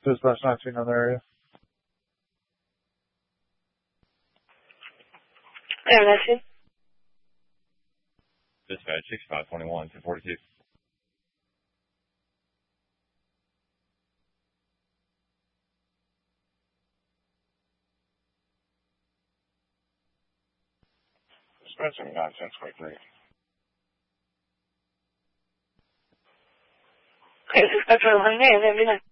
Dispatch 19 in the area. Area 19. Dispatch 6521 242. Dispatching nonsense quickly. Okay, Dispatch 109,